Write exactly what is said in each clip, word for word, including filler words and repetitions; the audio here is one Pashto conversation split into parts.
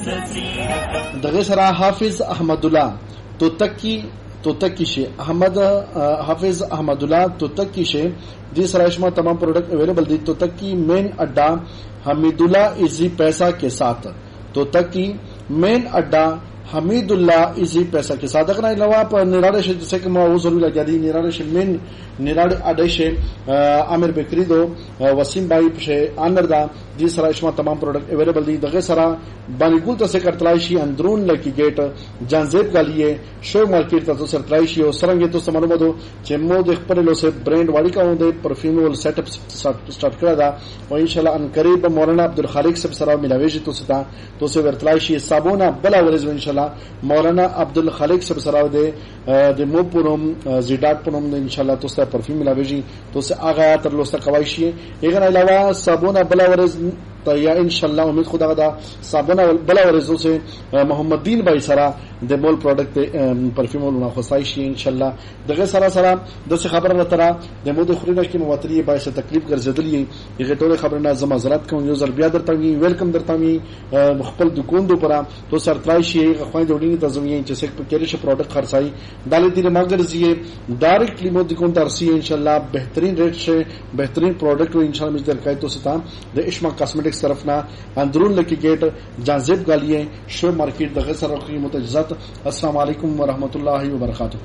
دغه سره حافظ احمد الله توتکی توتکی شي احمد حافظ احمد الله توتکی شي دې سره شما تمام پروڈکٹ اویلیبل دي. توتکی مین اڈا حمید اللہ ایزی پیسہ کے ساتھ. توتکی مین اڈا حمید اللہ ایزی پیسہ کے ساتھ. دغه علاوه په نیراړه شي چې کوم او ضروري لګیا دي نیراړه شي مین نیراړه اډه شي عامر بکری دو وسیم بھائی په انر دا دې سره شما تمام پروڈکٹ اویلیبل دي. دغه سره باندې ګول ته څه کړتلای شي اندرون لکی گیټ جانزیب غالیه شو مارکیټ ته سره ترای شي او سرنګ ته سمانو بده چې مو د خپل له سه برانډ والی کوم د پرفیوم ول سیټ اپ سٹارټ کړه دا او ان شاء الله ان قریب مولانا عبدالخالق صاحب سره ملاوي تو ستا تو سه ورتلای شي صابونه بلا ورز ان شاء الله مولانا عبدالخالق صاحب سره د د مو پروم زیډات پروم ان شاء الله تو سه پرفیوم ملاوي تو سه هغه تر لوسته کوي شي. هغه علاوه صابونه بلا ورز یا ان شاء الله امید خدا دا صابونه بلا ورزو سے محمد دین بھائی سره د مول پروډکټ پرفیوم ولونه خصای شي ان شاء الله. دغه سره سره د څه خبره وتره د مو د خورینه کې مواتری بای څه تکلیف ګرځیدلی یغه ټول خبره نه زما حضرت کوم یو زر بیا درته وی ویلکم درته وی خپل دکان دو پرا تو سر ترای شي خوای جوړینی ته زمي چې څه په کېره شي پروډکټ خرڅای دالې دې ماګر زیه ډایرکټلی مو دکان ترسي ان شاء الله بهترین ریټ شه بهترین پروډکټ ان شاء الله مې درکای تو ستا د اشما کاسمیټکس طرف نه اندرون لکی گیٹ جانزیب گالیه شو مارکیٹ دغه سره خو متجزات. السلام علیکم ورحمۃ اللہ وبرکاتہ.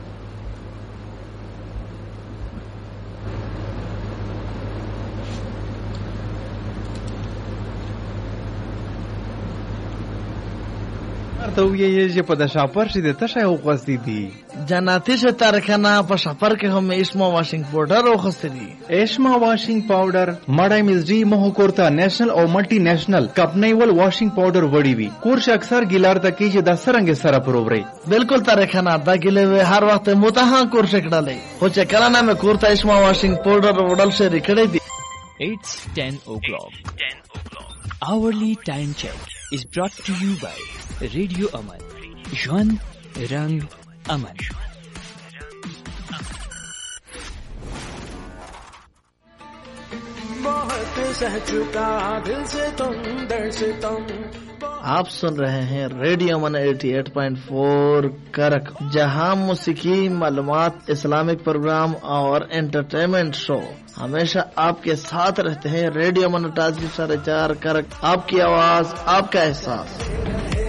ته ویې چې په د شاپر شي د تشه او غوستې دي جناتي شه ترکنه په شاپر کې هم اسما واشنګ پاوډر او غوستې دي. اسما واشنګ پاوډر مړای مزدي مه کوړه نېشنل او ملټي نېشنل کپنیول واشنګ پاوډر وړي وي کورش اکثر ګیلار ته کې چې د سرنګ سره پرووري بالکل ترکنه دا ګلې هر وخت متها کورش کړلې خو چې کله نه مې کوړه اسما واشنګ پاوډر وړل شي کړې دي. It's ten o'clock. Hourly time check is brought to you by Radio Aman. Jwan Rang Aman. आप सुन रहे हैं रेडियो अमन अठासी पॉइंट चार करक, जहां मौसीकी मालूमात इस्लामिक प्रोग्राम और एंटरटेनमेंट शो हमेशा आपके साथ रहते हैं. रेडियो अमन अठासी साढ़े चार करक, आपकी आवाज आपका एहसास.